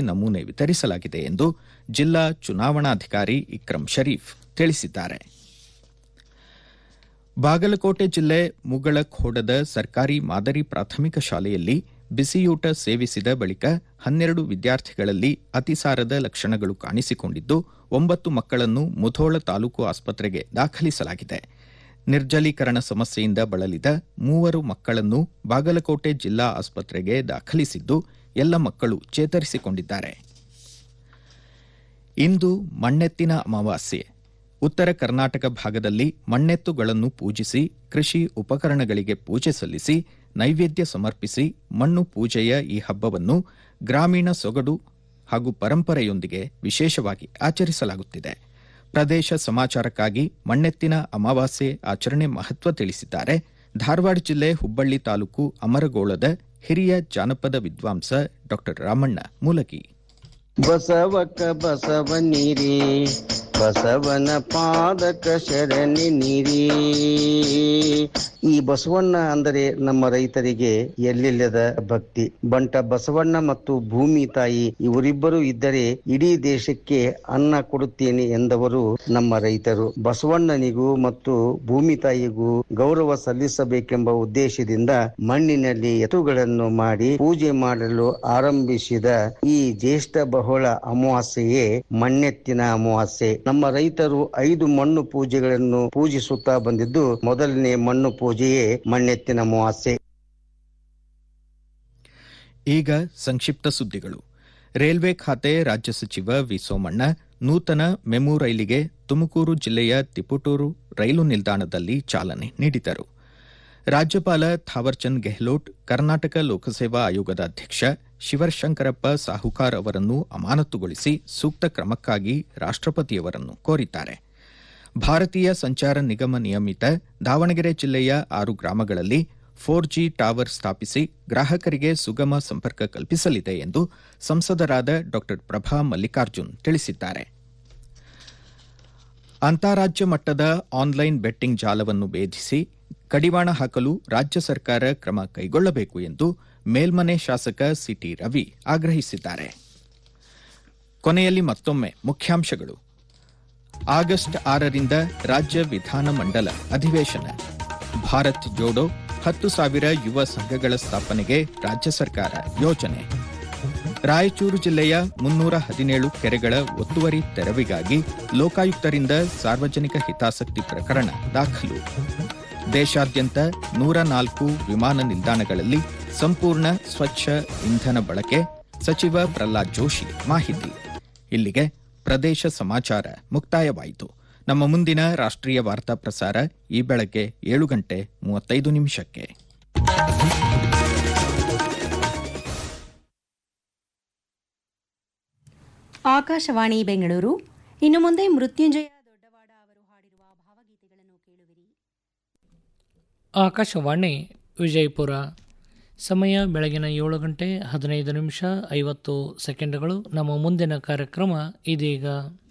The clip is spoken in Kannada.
ನಮೂನೆ ವಿತರಿಸಲಾಗಿದೆ ಎಂದು ಜಿಲ್ಲಾ ಚುನಾವಣಾಧಿಕಾರಿ ಇಕ್ರಂ ಶರೀಫ್ ತಿಳಿಸಿದ್ದಾರೆ. ಬಾಗಲಕೋಟೆ ಜಿಲ್ಲೆ ಮುಗಳಖೋಡದ ಸರ್ಕಾರಿ ಮಾದರಿ ಪ್ರಾಥಮಿಕ ಶಾಲೆಯಲ್ಲಿ ಬಿಸಿಯೂಟ ಸೇವಿಸಿದ ಬಳಿಕ 12 ವಿದ್ಯಾರ್ಥಿಗಳಲ್ಲಿ ಅತಿಸಾರದ ಲಕ್ಷಣಗಳು ಕಾಣಿಸಿಕೊಂಡಿದ್ದು 9 ಮಕ್ಕಳನ್ನು ಮುಧೋಳ ತಾಲೂಕು ಆಸ್ಪತ್ರೆಗೆ ದಾಖಲಿಸಲಾಗಿದೆ. ನಿರ್ಜಲೀಕರಣ ಸಮಸ್ಯೆಯಿಂದ ಬಳಲಿದ 3 ಮಕ್ಕಳನ್ನು ಬಾಗಲಕೋಟೆ ಜಿಲ್ಲಾ ಆಸ್ಪತ್ರೆಗೆ ದಾಖಲಿಸಿದ್ದು ಎಲ್ಲ ಮಕ್ಕಳು ಚೇತರಿಸಿಕೊಂಡಿದ್ದಾರೆ. ಇಂದು ಮಣ್ಣೆತ್ತಿನ ಅಮಾವಾಸ್ಯೆ. ಉತ್ತರ ಕರ್ನಾಟಕ ಭಾಗದಲ್ಲಿ ಮಣ್ಣೆತ್ತುಗಳನ್ನು ಪೂಜಿಸಿ ಕೃಷಿ ಉಪಕರಣಗಳಿಗೆ ಪೂಜೆ ಸಲ್ಲಿಸಿ ನೈವೇದ್ಯ ಸಮರ್ಪಿಸಿ ಮಣ್ಣು ಪೂಜೆಯ ಈ ಹಬ್ಬವನ್ನು ಗ್ರಾಮೀಣ ಸೊಗಡು ಹಾಗೂ ಪರಂಪರೆಯೊಂದಿಗೆ ವಿಶೇಷವಾಗಿ ಆಚರಿಸಲಾಗುತ್ತಿದೆ. ಪ್ರದೇಶ ಸಮಾಚಾರಕ್ಕಾಗಿ ಮಣ್ಣೆತ್ತಿನ ಅಮಾವಾಸ್ಯೆ ಆಚರಣೆ ಮಹತ್ವ ತಿಳಿಸಿದ್ದಾರೆ ಧಾರವಾಡ ಜಿಲ್ಲೆ ಹುಬ್ಬಳ್ಳಿ ತಾಲೂಕು ಅಮರಗೋಳದ ಹಿರಿಯ ಜಾನಪದ ವಿದ್ವಾಂಸ ಡಾ ರಾಮಣ್ಣ ಮೂಲಗಿ. ಬಸವಕ ಬಸವನಿರಿ ಬಸವನ ಪಾದಕ ಶರಣಿ ನೀರಿ. ಈ ಬಸವಣ್ಣ ಅಂದರೆ ನಮ್ಮ ರೈತರಿಗೆ ಎಲ್ಲಿಲ್ಲದ ಭಕ್ತಿ. ಬಂಟ ಬಸವಣ್ಣ ಮತ್ತು ಭೂಮಿ ತಾಯಿ ಇವರಿಬ್ಬರು ಇದ್ದರೆ ಇಡೀ ದೇಶಕ್ಕೆ ಅನ್ನ ಕೊಡುತ್ತೇನೆ ಎಂದವರು ನಮ್ಮ ರೈತರು. ಬಸವಣ್ಣನಿಗೂ ಮತ್ತು ಭೂಮಿ ತಾಯಿಗೂ ಗೌರವ ಸಲ್ಲಿಸಬೇಕೆಂಬ ಉದ್ದೇಶದಿಂದ ಮಣ್ಣಿನಲ್ಲಿ ಎತ್ತುಗಳನ್ನು ಮಾಡಿ ಪೂಜೆ ಮಾಡಲು ಆರಂಭಿಸಿದ ಈ ಜ್ಯೇಷ್ಠ ಬಹುಳ ಅಮಾವಾಸ್ಯೆಯೇ ಮಣ್ಣೆತ್ತಿನ ಅಮಾವಾಸ್ಯೆ. ನಮ್ಮ ರೈತರು 5 ಮಣ್ಣು ಪೂಜೆಗಳನ್ನು ಪೂಜಿಸುತ್ತಾ ಬಂದಿದ್ದು ಮೊದಲನೇ ಮಣ್ಣು ಪೂಜೆಯೇ ಮಣ್ಣೆತ್ತಿನ ಅಮಾವಾಸ್ಯೆ. ಈಗ ಸಂಕ್ಷಿಪ್ತ ಸುದ್ದಿಗಳು. ರೈಲ್ವೆ ಖಾತೆ ರಾಜ್ಯ ಸಚಿವ ವಿ ಸೋಮಣ್ಣ ನೂತನ ಮೆಮು ರೈಲಿಗೆ ತುಮಕೂರು ಜಿಲ್ಲೆಯ ತಿಪಟೂರು ರೈಲು ನಿಲ್ದಾಣದಲ್ಲಿ ಚಾಲನೆ ನೀಡಿದರು. ರಾಜ್ಯಪಾಲ ಥಾವರ್ಚಂದ್ ಗೆಹ್ಲೋಟ್ ಕರ್ನಾಟಕ ಲೋಕಸೇವಾ ಆಯೋಗದ ಅಧ್ಯಕ್ಷ ಶಿವಶಂಕರಪ್ಪ ಸಾಹುಕಾರ್ ಅವರನ್ನು ಅಮಾನತುಗೊಳಿಸಿ ಸೂಕ್ತ ಕ್ರಮಕ್ಕಾಗಿ ರಾಷ್ಟ್ರಪತಿಯವರನ್ನು ಕೋರಿದ್ದಾರೆ. ಭಾರತೀಯ ಸಂಚಾರ ನಿಗಮ ನಿಯಮಿತ ದಾವಣಗೆರೆ ಜಿಲ್ಲೆಯ 6 ಗ್ರಾಮಗಳಲ್ಲಿ 4G ಟವರ್ ಸ್ಥಾಪಿಸಿ ಗ್ರಾಹಕರಿಗೆ ಸುಗಮ ಸಂಪರ್ಕ ಕಲ್ಪಿಸಲಿದೆ ಎಂದು ಸಂಸದರಾದ ಡಾ ಪ್ರಭಾ ಮಲ್ಲಿಕಾರ್ಜುನ್ ತಿಳಿಸಿದ್ದಾರೆ. ಅಂತಾರಾಜ್ಯ ಮಟ್ಟದ ಆನ್ಲೈನ್ ಬೆಟ್ಟಿಂಗ್ ಜಾಲವನ್ನು ಭೇದಿಸಿ ಕಡಿವಾಣ ಹಾಕಲು ರಾಜ್ಯ ಸರ್ಕಾರ ಕ್ರಮ ಕೈಗೊಳ್ಳಬೇಕು ಎಂದು ಮೇಲ್ಮನೆ ಶಾಸಕ ಸಿಟಿ ರವಿ ಆಗ್ರಹಿಸಿದ್ದಾರೆ. ಕೊನೆಯಲ್ಲಿ ಮತ್ತೊಮ್ಮೆ ಮುಖ್ಯಾಂಶಗಳು. ಆಗಸ್ಟ್ 6ರಿಂದ ರಾಜ್ಯ ವಿಧಾನಮಂಡಲ ಅಧಿವೇಶನ. ಭಾರತ್ ಜೋಡೋ 10,000 ಯುವ ಸಂಘಗಳ ಸ್ಥಾಪನೆಗೆ ರಾಜ್ಯ ಸರ್ಕಾರ ಯೋಜನೆ. ರಾಯಚೂರು ಜಿಲ್ಲೆಯ 317 ಕೆರೆಗಳ ಒತ್ತುವರಿ ತೆರವಿಗಾಗಿ ಲೋಕಾಯುಕ್ತರಿಂದ ಸಾರ್ವಜನಿಕ ಹಿತಾಸಕ್ತಿ ಪ್ರಕರಣ ದಾಖಲು. ದೇಶಾದ್ಯಂತ 104 ವಿಮಾನ ನಿಲ್ದಾಣಗಳಲ್ಲಿ ಸಂಪೂರ್ಣ ಸ್ವಚ್ಛ ಇಂಧನ ಬಳಕೆ. ಸಚಿವ ಪ್ರಹ್ಲಾದ್ ಜೋಶಿ ಮಾಹಿತಿ. ಇಲ್ಲಿಗೆ ಪ್ರದೇಶ ಸಮಾಚಾರ ಮುಕ್ತಾಯವಾಯಿತು. ನಮ್ಮ ಮುಂದಿನ ರಾಷ್ಟ್ರೀಯ ವಾರ್ತಾ ಪ್ರಸಾರ ಈ ಬೆಳಗ್ಗೆ 7:35. ಆಕಾಶವಾಣಿ ಬೆಂಗಳೂರು. ಇನ್ನು ಮುಂದೆ ಮೃತ್ಯುಂಜಯ ದೊಡ್ಡವಾಡ ಅವರು ಹಾಡಿರುವ ಭಾವಗೀತೆಗಳನ್ನು ಕೇಳುವಿರಿ. ಆಕಾಶವಾಣಿ ವಿಜಯಪುರ. ಸಮಯ ಬೆಳಗಿನ 7:15 50 ನಿಮಿಷ 50 ಸೆಕೆಂಡ್ಗಳು. ನಮ್ಮ ಮುಂದಿನ ಕಾರ್ಯಕ್ರಮ ಇದೀಗ.